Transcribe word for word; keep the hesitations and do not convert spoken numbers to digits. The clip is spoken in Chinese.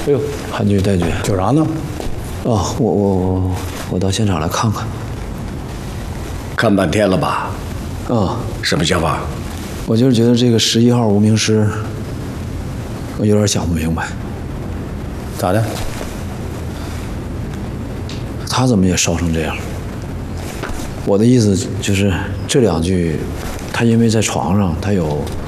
哎呦，韩局戴局， 叫啥呢？ 哦，我我我我到现场来看看。 看半天了吧？ 啊， 什么想法？ 我就是觉得这个十一号无名尸，我有点想不明白， 咋的？ 他怎么也烧成这样？我的意思就是这两具，他因为在床上，他有